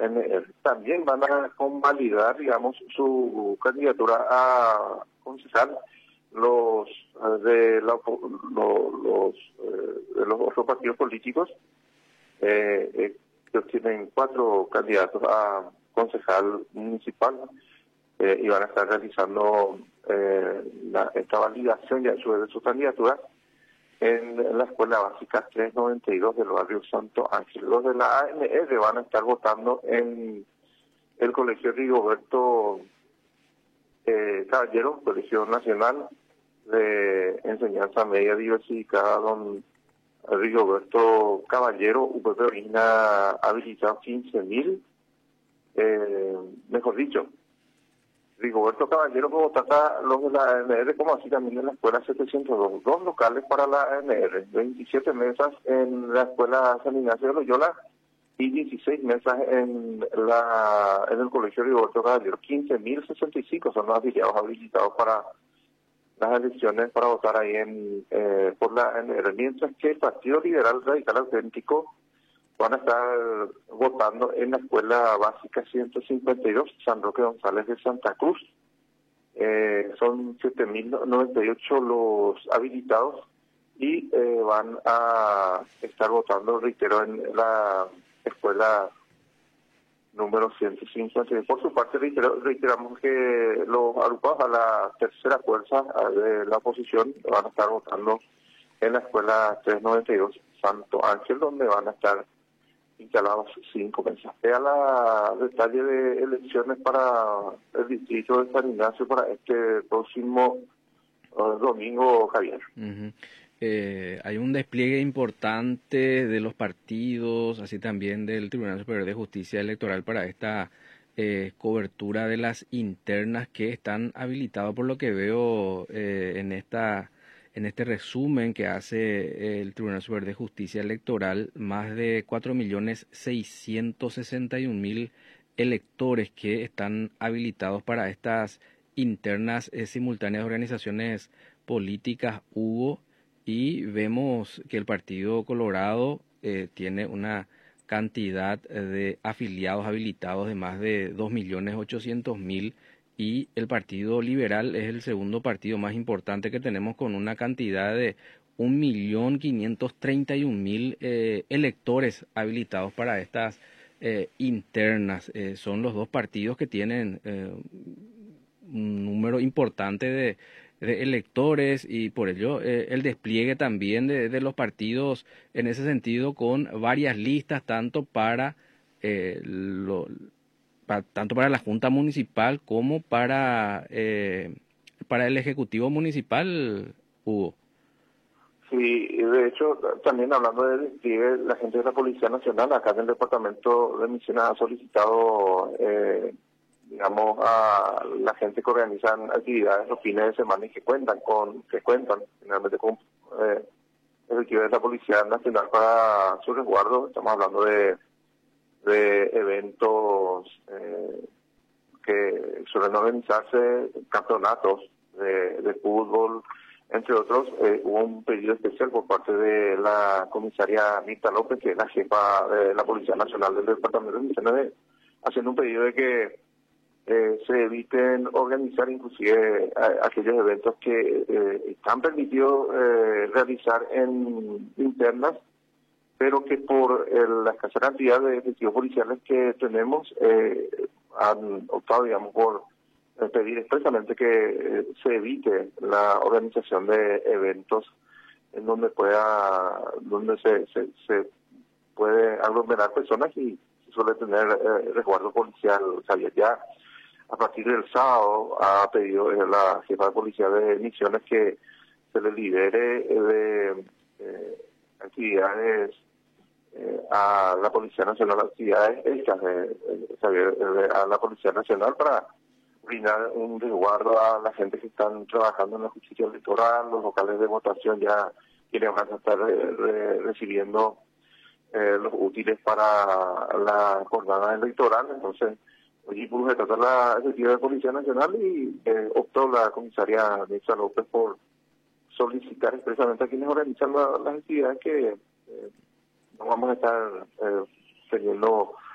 ANR. También van a convalidar, digamos, su candidatura a concejal los de los otros partidos políticos. Ellos tienen 4 candidatos a concejal municipal y van a estar realizando esta validación ya de su candidatura en la escuela básica 392 del barrio Santo Ángel. Los de la ANR van a estar votando en el Colegio Rigoberto Caballero, Colegio Nacional de Enseñanza Media Diversificada, don Rigoberto Caballero. UPP origina habilitado 15.000, mejor dicho, Rigoberto Caballero puede votar a los de la ANR, como así también en la escuela 702, 2 locales para la ANR, 27 mesas en la escuela San Ignacio de Loyola y 16 mesas en el colegio Rigoberto Caballero. 15.065 son los afiliados habilitados para las elecciones para votar ahí por la ANR, mientras que el Partido Liberal Radical Auténtico van a estar votando en la escuela básica 152 San Roque González de Santa Cruz. Son 7.098 los habilitados y van a estar votando, reitero, en la escuela número 150. Por su parte, reiteramos que los agrupados a la tercera fuerza de la oposición van a estar votando en la escuela 392 Santo Ángel, donde van a estar instalados 5 mesas. Vea la detalle de elecciones para el distrito de San Ignacio para este próximo domingo, Javier. Uh-huh. Hay un despliegue importante de los partidos, así también del Tribunal Superior de Justicia Electoral para esta cobertura de las internas que están habilitados, por lo que veo en este resumen que hace el Tribunal Superior de Justicia Electoral. Más de 4.661.000 electores que están habilitados para estas internas simultáneas de organizaciones políticas hubo, y vemos que el Partido Colorado tiene una cantidad de afiliados habilitados de más de 2.800.000, y el Partido Liberal es el segundo partido más importante que tenemos, con una cantidad de 1.531.000 electores habilitados para estas internas. Son los dos partidos que tienen un número importante de electores, y por ello el despliegue también de los partidos en ese sentido, con varias listas tanto para la Junta Municipal como para el Ejecutivo Municipal, Hugo. Sí, de hecho, también hablando de despliegue, la gente de la Policía Nacional acá en el departamento de Misiones ha solicitado digamos, a la gente que organizan actividades los fines de semana y que cuentan finalmente con efectivos de la Policía Nacional para su resguardo. Estamos hablando de eventos que suelen organizarse, campeonatos de fútbol, entre otros. Hubo un pedido especial por parte de la comisaria Mirta López, que es la jefa de la Policía Nacional del Departamento de Misiones, haciendo un pedido de que se eviten organizar inclusive aquellos eventos que están permitidos realizar en internas, pero que por la escasa cantidad de efectivos policiales que tenemos han optado, digamos, por pedir expresamente que se evite la organización de eventos en donde se puede aglomerar personas y se suele tener resguardo policial. Javier, ya a partir del sábado ha pedido la jefa de policía de Misiones que se le libere de actividades a la Policía Nacional, actividades hechas a la Policía Nacional, para brindar un resguardo a la gente que están trabajando en la justicia electoral, los locales de votación, ya quienes van a estar recibiendo los útiles para la jornada electoral. Entonces, hoy se trata la efectiva de Policía Nacional y optó la comisaria Mirta López por solicitar expresamente a quienes organizan las actividades que no vamos a estar teniendo